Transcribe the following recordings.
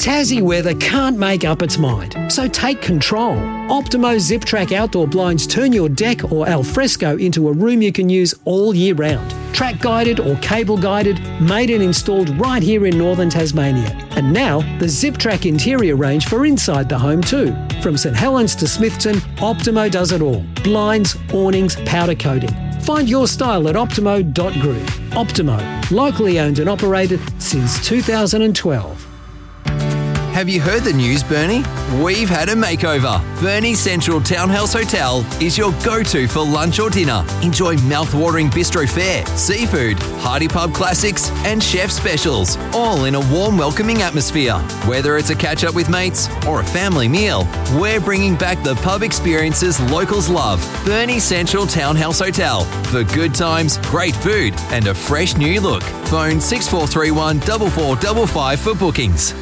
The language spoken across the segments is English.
Tassie weather can't make up its mind, so take control. Optimo Zip Track outdoor blinds turn your deck or alfresco into a room you can use all year round. Track guided or cable guided, made and installed right here in northern Tasmania. And now, the Zip Track interior range for inside the home too. From St Helens to Smithton, Optimo does it all. Blinds, awnings, powder coating. Find your style at optimo.group. Optimo, locally owned and operated since 2012. Have you heard the news, Bernie? We've had a makeover. Bernie Central Townhouse Hotel is your go-to for lunch or dinner. Enjoy mouth-watering bistro fare, seafood, hearty pub classics and chef specials, all in a warm, welcoming atmosphere. Whether it's a catch-up with mates or a family meal, we're bringing back the pub experiences locals love. Bernie Central Townhouse Hotel for good times, great food and a fresh new look. Phone 6431 4455 for bookings.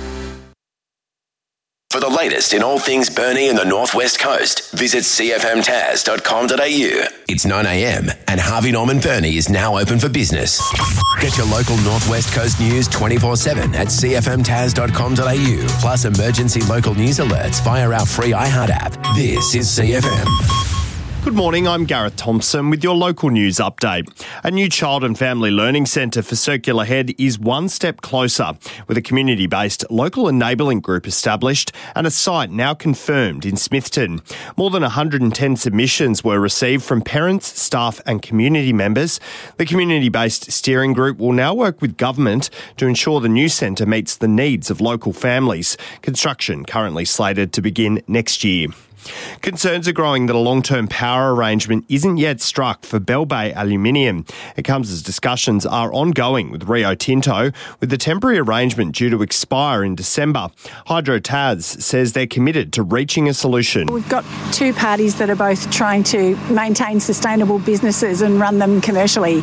For the latest in all things Burnie and the Northwest Coast, visit cfmtas.com.au. It's 9 a.m. and Harvey Norman Burnie is now open for business. Get your local Northwest Coast news 24/7 at cfmtas.com.au, plus emergency local news alerts via our free iHeart app. This is CFM. Good morning, I'm Gareth Thompson with your local news update. A new child and family learning centre for Circular Head is one step closer, with a community-based local enabling group established and a site now confirmed in Smithton. More than 110 submissions were received from parents, staff and community members. The community-based steering group will now work with government to ensure the new centre meets the needs of local families. Construction currently slated to begin next year. Concerns are growing that a long-term power arrangement isn't yet struck for Bell Bay Aluminium. It comes as discussions are ongoing with Rio Tinto, with the temporary arrangement due to expire in December. Hydro Tas says they're committed to reaching a solution. We've got two parties that are both trying to maintain sustainable businesses and run them commercially.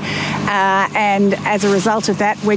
And as a result of that,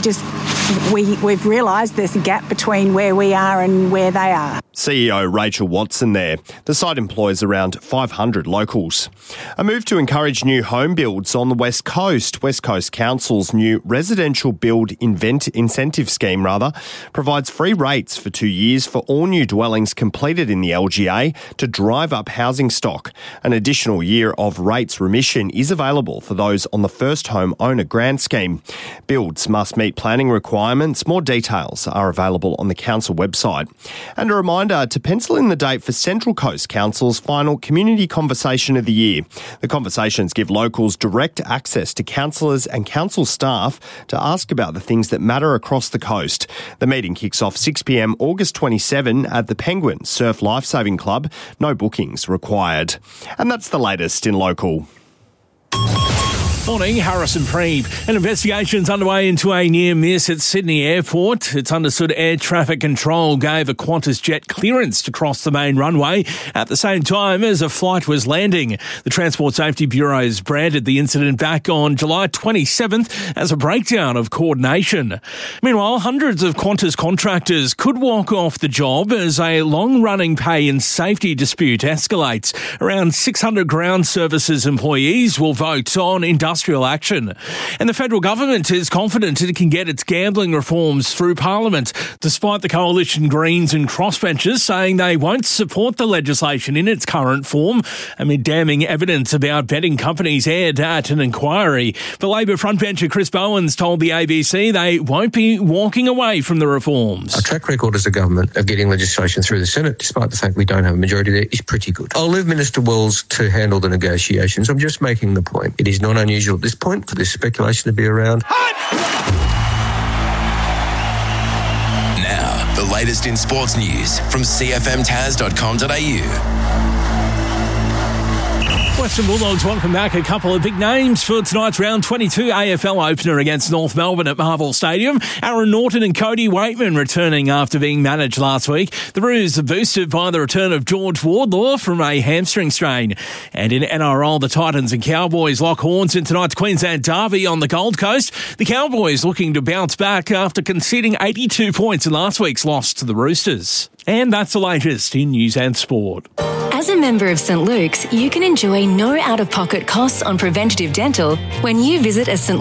we've realised there's a gap between where we are and where they are. CEO Rachel Watson there. The site employs around 500 locals. A move to encourage new home builds on the West Coast. West Coast Council's new residential build incentive scheme provides free rates for 2 years for all new dwellings completed in the LGA to drive up housing stock. An additional year of rates remission is available for those on the first home owner grant scheme. Builds must meet planning requirements. More details are available on the council website. And a reminder to pencil in the date for Central Coast Council's final community conversation of the year. The conversations give locals direct access to councillors and council staff to ask about the things that matter across the coast. The meeting kicks off 6 p.m. August 27 at the Penguin Surf Lifesaving Club. No bookings required. And that's the latest in local. Morning, Harrison Preeve. An investigation's underway into a near miss at Sydney Airport. It's understood air traffic control gave a Qantas jet clearance to cross the main runway at the same time as a flight was landing. The Transport Safety Bureau has branded the incident back on July 27th as a breakdown of coordination. Meanwhile, hundreds of Qantas contractors could walk off the job as a long-running pay and safety dispute escalates. Around 600 ground services employees will vote on industrial action. And the federal government is confident it can get its gambling reforms through Parliament, despite the Coalition Greens and crossbenchers saying they won't support the legislation in its current form amid damning evidence about betting companies aired at an inquiry. But Labor frontbencher Chris Bowens told the ABC they won't be walking away from the reforms. Our track record as a government of getting legislation through the Senate, despite the fact we don't have a majority there, is pretty good. I'll leave Minister Wells to handle the negotiations. I'm just making the point. It is not unusual at this point for this speculation to be around. Now, the latest in sports news from cfmtas.com.au. Western Bulldogs welcome back a couple of big names for tonight's round 22 AFL opener against North Melbourne at Marvel Stadium. Aaron Norton and Cody Waitman returning after being managed last week. The Roos are boosted by the return of George Wardlaw from a hamstring strain. And in NRL, the Titans and Cowboys lock horns in tonight's Queensland derby on the Gold Coast. The Cowboys looking to bounce back after conceding 82 points in last week's loss to the Roosters. And that's the latest in news and sport. As a member of St Luke's, you can enjoy no out-of-pocket costs on preventative dental when you visit a St